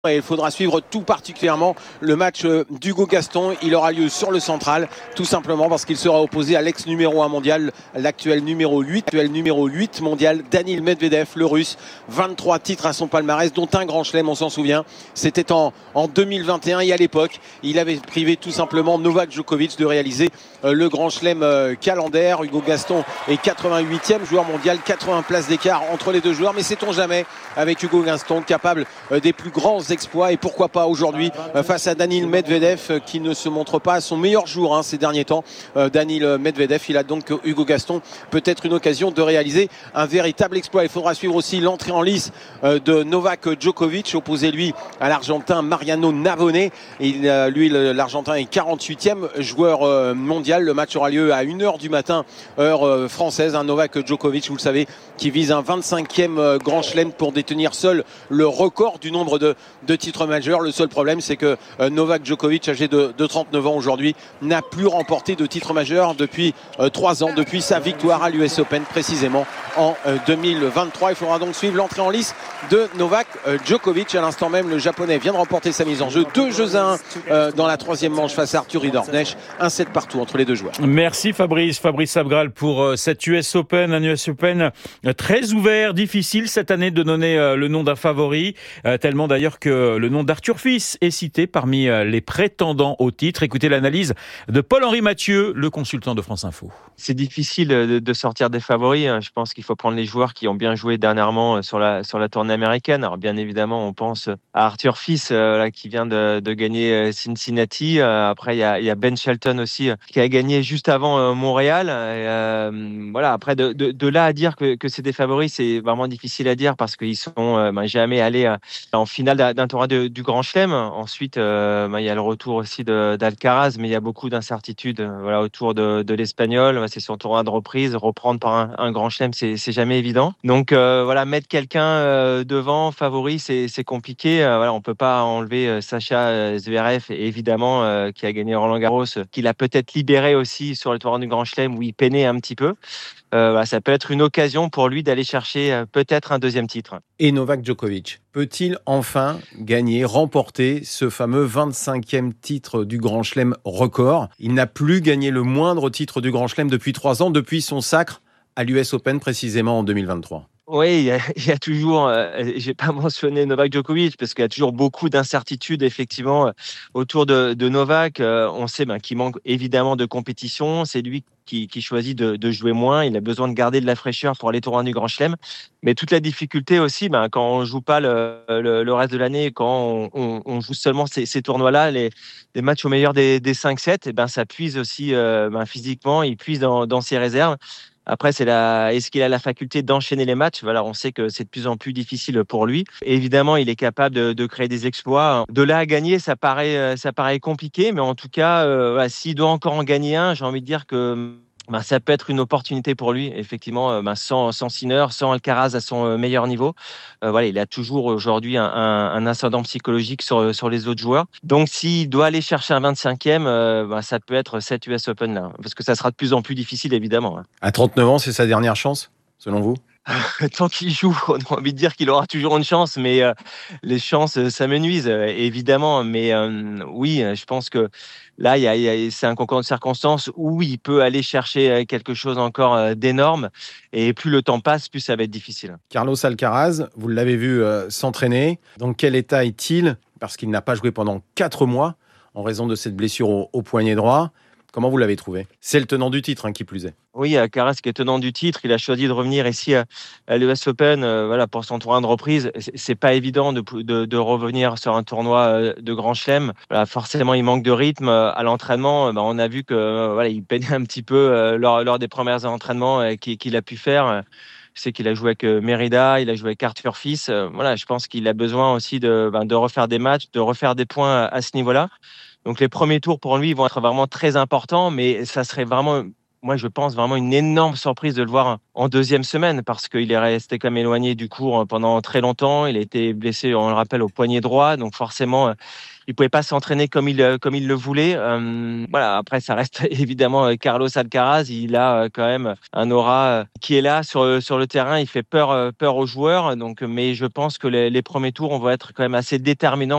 Et il faudra suivre tout particulièrement le match d'Hugo Gaston. Il aura lieu sur le central, tout simplement parce qu'il sera opposé à l'ex numéro 1 mondial, l'actuel numéro 8 mondial, Danil Medvedev, le russe. 23 titres à son palmarès, dont un grand chelem, on s'en souvient. C'était en 2021 et à l'époque, il avait privé tout simplement Novak Djokovic de réaliser le grand chelem calendaire. Hugo Gaston est 88e joueur mondial, 80 places d'écart entre les deux joueurs. Mais sait-on jamais avec Hugo Gaston capable des plus grands exploits, et pourquoi pas aujourd'hui face à Danil Medvedev qui ne se montre pas à son meilleur jour ces derniers temps. Danil Medvedev, il a donc Hugo Gaston peut-être une occasion de réaliser un véritable exploit. Il faudra suivre aussi l'entrée en lice de Novak Djokovic, opposé lui à l'Argentin Mariano Navone. Lui, l'Argentin est 48e joueur mondial. Le match aura lieu à 1h du matin heure française. Novak Djokovic, vous le savez, qui vise un 25e grand chelem pour détenir seul le record du nombre de titres majeurs. Le seul problème, c'est que Novak Djokovic, âgé de 39 ans aujourd'hui, n'a plus remporté de titre majeur depuis 3 ans, depuis sa victoire à l'US Open précisément en 2023. Il faudra donc suivre l'entrée en lice de Novak Djokovic. À l'instant même, le japonais vient de remporter sa mise en jeu. 2-1 dans la troisième manche face à Arthur Ridornesch. 1-7 partout entre les deux joueurs. Merci Fabrice Abgral pour cet US Open, un US Open très ouvert, difficile cette année de donner le nom d'un favori, tellement d'ailleurs que le nom d'Arthur Fils est cité parmi les prétendants au titre. Écoutez l'analyse de Paul-Henri Mathieu, le consultant de France Info. C'est difficile de sortir des favoris. Je pense qu'il faut prendre les joueurs qui ont bien joué dernièrement sur la tournée américaine. Alors bien évidemment, on pense à Arthur Fils qui vient de gagner Cincinnati. Après, il y a Ben Shelton aussi qui a gagné juste avant Montréal. Voilà. Après, de là à dire que c'est des favoris, c'est vraiment difficile à dire parce qu'ils sont jamais allés en finale d'un tournoi du Grand Chelem. Ensuite, il y a le retour aussi d'Alcaraz, mais il y a beaucoup d'incertitudes autour de l'Espagnol. C'est son tournoi de reprise. Reprendre par un Grand Chelem, c'est jamais évident. Donc mettre quelqu'un devant favori, c'est compliqué. On peut pas enlever Sacha Zverev, évidemment, qui a gagné Roland-Garros, qu'il a peut-être libéré aussi sur le tournoi du Grand Chelem où il peinait un petit peu. Ça peut être une occasion pour lui d'aller chercher peut-être un deuxième titre. Et Novak Djokovic peut-il enfin remporter ce fameux 25e titre du Grand Chelem record? Il n'a plus gagné le moindre titre du Grand Chelem depuis 3 ans, depuis son sacre à l'US Open précisément en 2023. Oui, il y a toujours, j'ai pas mentionné Novak Djokovic parce qu'il y a toujours beaucoup d'incertitudes effectivement autour de Novak. On sait qu'il manque évidemment de compétition. C'est lui qui choisit de jouer moins. Il a besoin de garder de la fraîcheur pour les tournois du Grand Chelem. Mais toute la difficulté aussi, quand on joue pas le reste de l'année, quand on joue seulement ces tournois-là, les matchs au meilleur des 5-7, ça puise aussi physiquement, il puise dans ses réserves. Après, est-ce qu'il a la faculté d'enchaîner les matchs? On sait que c'est de plus en plus difficile pour lui. Évidemment, il est capable de créer des exploits. De là à gagner, ça paraît compliqué, mais en tout cas, s'il doit encore en gagner un, j'ai envie de dire que ça peut être une opportunité pour lui, effectivement, sans Sinner, sans Alcaraz à son meilleur niveau. Il a toujours aujourd'hui un ascendant psychologique sur les autres joueurs. Donc, s'il doit aller chercher un 25e, ça peut être cet US Open là, parce que ça sera de plus en plus difficile, évidemment. À 39 ans, c'est sa dernière chance, selon vous? Tant qu'il joue, on a envie de dire qu'il aura toujours une chance, mais les chances s'amenuisent, évidemment. Mais oui, je pense que là, c'est un concours de circonstances où il peut aller chercher quelque chose encore d'énorme. Et plus le temps passe, plus ça va être difficile. Carlos Alcaraz, vous l'avez vu s'entraîner. Dans quel état est-il? Parce qu'il n'a pas joué pendant 4 mois en raison de cette blessure au poignet droit. Comment vous l'avez trouvé? C'est le tenant du titre qui plus est. Oui, Alcaraz qui est tenant du titre, il a choisi de revenir ici à l'US Open pour son tournoi de reprise. C'est pas évident de revenir sur un tournoi de Grand Chelem. Forcément, il manque de rythme à l'entraînement. On a vu que il peinait un petit peu lors des premiers entraînements qu'il a pu faire. Je sais qu'il a joué avec Merida, il a joué avec Arthur Fils. Je pense qu'il a besoin aussi de refaire des matchs, de refaire des points à ce niveau-là. Donc les premiers tours pour lui vont être vraiment très importants, mais ça serait vraiment moi, je pense vraiment une énorme surprise de le voir en deuxième semaine parce qu'il est resté comme éloigné du court pendant très longtemps. Il a été blessé, on le rappelle, au poignet droit. Donc forcément, il pouvait pas s'entraîner comme il le voulait. Voilà. Après, ça reste évidemment Carlos Alcaraz. Il a quand même un aura qui est là sur le terrain. Il fait peur aux joueurs. Donc, mais je pense que les premiers tours, on va être quand même assez déterminants.